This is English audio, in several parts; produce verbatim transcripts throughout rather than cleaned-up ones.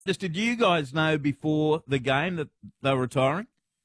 Just did you guys know before the game that they were retiring?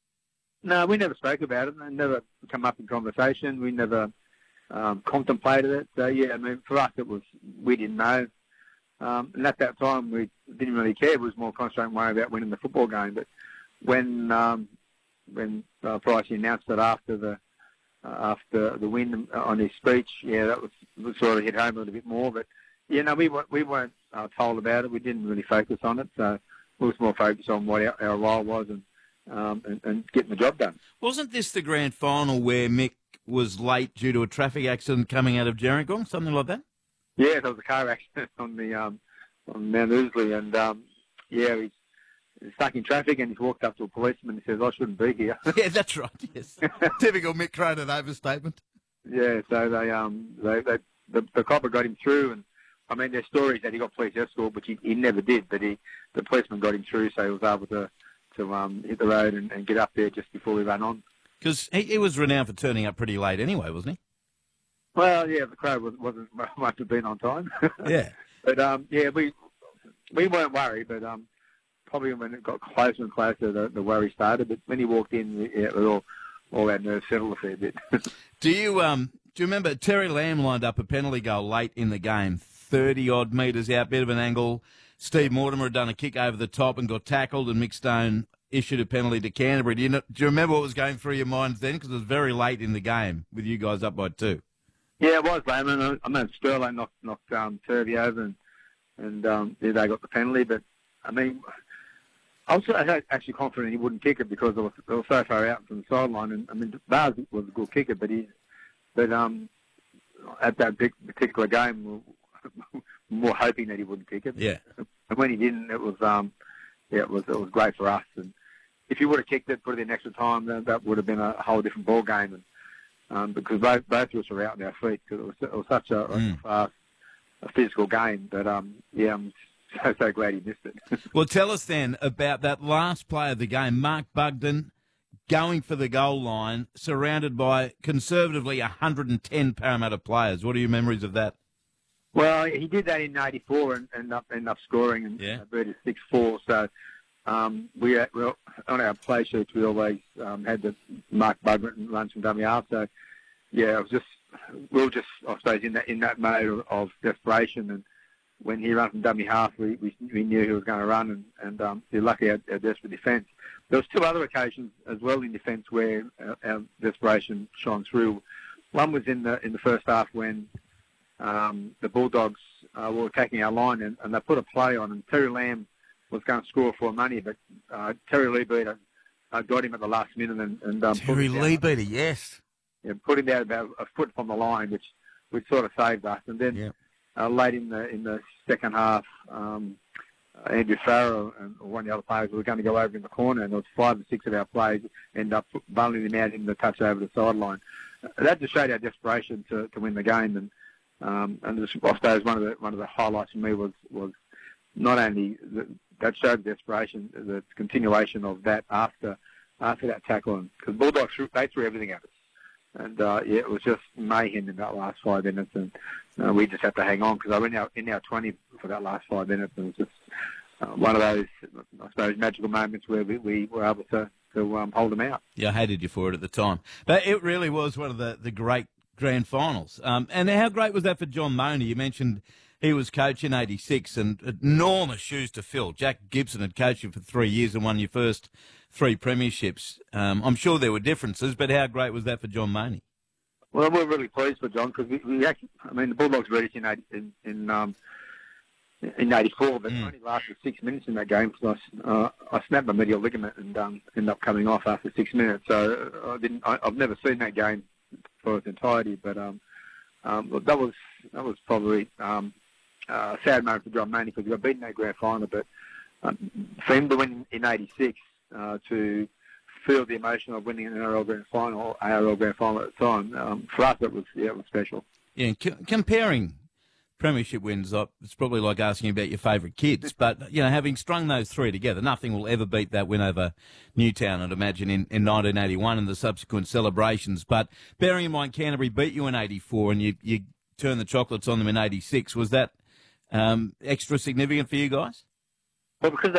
No, we never spoke about it. It never come up in conversation. We never um, contemplated it. So, yeah, I mean, for us, it was, we didn't know. Um, and at that time, we didn't really care. It was more concentrating worrying about winning the football game. But when um, when uh, Pricey announced it after the uh, after the win on his speech, yeah, that was, was sort of hit home a little bit more. But, yeah, no, we, we weren't uh, told about it. We didn't really focus on it. So we was more focused on what our, our role was and Um, and, and getting the job done. Wasn't this the grand final where Mick was late due to a traffic accident coming out of Gerringong, something like that? Yeah, there was a car accident on the um, on Mount Ousley, and um, yeah, he's, he's stuck in traffic, and he's walked up to a policeman and says, "I shouldn't be here." Yeah, that's right. Yes, typical Mick Cronin overstatement. Yeah, so they um they, they the, the copper got him through, and I mean, there's stories that he got police escort, which he, he never did, but he the policeman got him through, so he was able to. to um, hit the road and, and get up there just before we ran on. Because he, he was renowned for turning up pretty late anyway, wasn't he? Well, yeah, the crowd was, wasn't much have been on time. Yeah. But, um, yeah, we we weren't worried, but um, probably when it got closer and closer, the, the worry started. But when he walked in, yeah, it was all, all our nerves settled a fair bit. do you um do you remember Terry Lamb lined up a penalty goal late in the game, thirty-odd metres out, bit of an angle. Steve Mortimer had done a kick over the top and got tackled, and Mick Stone issued a penalty to Canterbury. Do you, know, do you remember what was going through your minds then? Because it was very late in the game with you guys up by two. Yeah, it was, Lamb. I mean, I mean Sterling knocked, knocked um, Turvey over, and, and um, yeah, they got the penalty. But, I mean, I was actually confident he wouldn't kick it because it was, it was so far out from the sideline. And, I mean, Bars was a good kicker, but he, but um, at that particular game, more hoping that he wouldn't kick it. Yeah. And when he didn't, it was um, yeah, it was it was great for us. And if he would have kicked it, put it in extra time, then that would have been a whole different ball game. And um, because both both of us were out on our feet, because it was it was such a, mm. a fast, a physical game. But um, yeah, I'm so so glad he missed it. Well, tell us then about that last play of the game, Mark Bugden going for the goal line, surrounded by conservatively one hundred ten Parramatta players. What are your memories of that? Well, he did that in ninety-four and ended up, ended up scoring and yeah. beat it six four. So um, we, had, well, on our play sheets, we always um, had the Mark Bugden runs from dummy half. So, yeah, it was just, we were just, I suppose, in that in that mode of desperation. And when he ran from dummy half, we, we, we knew he was going to run, and, and um, we're lucky our, our desperate defence. There was two other occasions as well in defence where our, our desperation shone through. One was in the in the first half when Um, the Bulldogs uh, were attacking our line, and, and they put a play on, and Terry Lamb was going to score for money, but uh, Terry Leadbeater uh, got him at the last minute. and, and um, Terry Leadbeater, yes. Yeah, put him down about a foot from the line, which which sort of saved us. And then yeah. uh, late in the in the second half, um, uh, Andrew Farrow and one of the other players were going to go over in the corner, and there was five or six of our players end up bundling them out in the touch over the sideline. Uh, that just showed our desperation to, to win the game. And Um, and just, I suppose one of the one of the highlights for me was was not only the, that showed desperation, the continuation of that after after that tackle, because Bulldogs they threw everything at us, and uh, yeah, it was just mayhem in that last five minutes, and uh, we just had to hang on because I went out in our twenty for that last five minutes, and it was just uh, one of those I suppose magical moments where we, we were able to to um, hold them out. Yeah, I hated you for it at the time, but it really was one of the the great grand finals. Um, and how great was that for John Mooney? You mentioned he was coach in eighty-six, and enormous shoes to fill. Jack Gibson had coached you for three years and won your first three premierships. Um, I'm sure there were differences, but how great was that for John Mooney? Well, we're really pleased for John because we, we actually, I mean, the Bulldogs read us in in in, um, in eighty-four, but mm. only lasted six minutes in that game because I, uh, I snapped my medial ligament and um, ended up coming off after six minutes. So I didn't. I, I've never seen that game for its entirety, but um, um, look, that was that was probably um, uh, a sad moment for John Mooney because he got beaten in that grand final. But um, for him to win in eighty-six, uh, to feel the emotion of winning an N R L grand final, or A R L grand final at the time, um, for us it was yeah, it was special. Yeah, c- comparing premiership wins, it's probably like asking about your favourite kids. But, you know, having strung those three together, nothing will ever beat that win over Newtown, I'd imagine, in, in nineteen eighty-one and the subsequent celebrations. But bearing in mind Canterbury beat you in eighty-four and you, you turned the chocolates on them in eighty-six, was that um, extra significant for you guys? Well, because